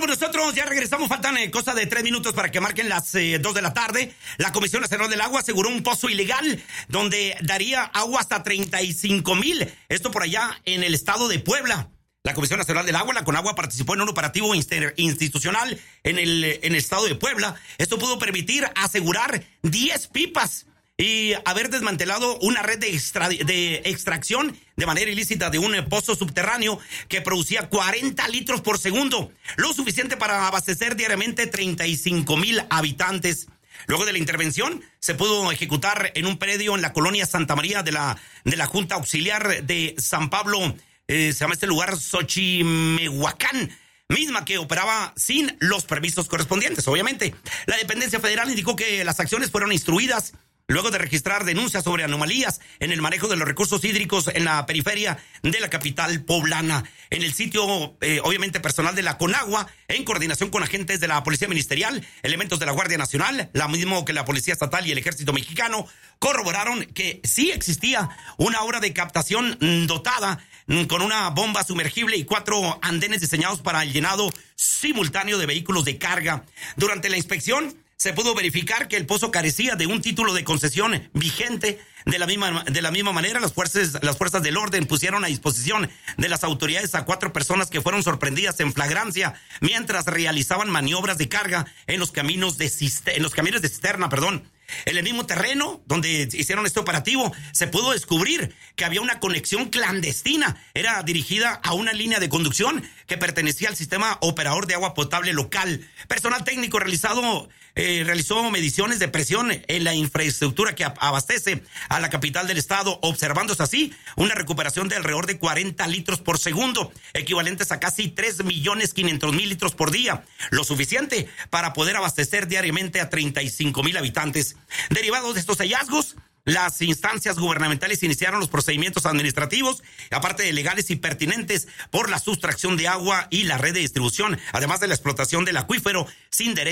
con nosotros, ya regresamos, faltan cosa de 3 minutos para que marquen las 2 de la tarde. La Comisión Nacional del Agua aseguró un pozo ilegal donde daría agua hasta 35,000. Esto por allá en el estado de Puebla. La Comisión Nacional del Agua, la CONAGUA, participó en un operativo institucional en el estado de Puebla. Esto pudo permitir asegurar 10 pipas y haber desmantelado una red de extracción de manera ilícita de un pozo subterráneo que producía 40 litros por segundo, lo suficiente para abastecer diariamente 35,000 habitantes. Luego de la intervención, se pudo ejecutar en un predio en la colonia Santa María de la Junta Auxiliar de San Pablo, se llama este lugar Xochimehuacán, misma que operaba sin los permisos correspondientes, obviamente. La dependencia federal indicó que las acciones fueron instruidas luego de registrar denuncias sobre anomalías en el manejo de los recursos hídricos en la periferia de la capital poblana. En el sitio, obviamente, personal de la CONAGUA, en coordinación con agentes de la Policía Ministerial, elementos de la Guardia Nacional, la mismo que la Policía Estatal y el Ejército Mexicano, corroboraron que sí existía una obra de captación dotada con una bomba sumergible y 4 andenes diseñados para el llenado simultáneo de vehículos de carga. Durante la inspección, se pudo verificar que el pozo carecía de un título de concesión vigente. De la misma manera, las fuerzas del orden pusieron a disposición de las autoridades a 4 personas que fueron sorprendidas en flagrancia mientras realizaban maniobras de carga en los camiones de cisterna. En el mismo terreno donde hicieron este operativo, se pudo descubrir que había una conexión clandestina. Era dirigida a una línea de conducción que pertenecía al sistema operador de agua potable local. Personal técnico realizó mediciones de presión en la infraestructura que abastece a la capital del estado, observándose así una recuperación de alrededor de 40 litros por segundo, equivalentes a casi 3,500,000 litros por día, lo suficiente para poder abastecer diariamente a 35,000 habitantes. Derivados de estos hallazgos, las instancias gubernamentales iniciaron los procedimientos administrativos, aparte de legales y pertinentes, por la sustracción de agua y la red de distribución, además de la explotación del acuífero sin derecho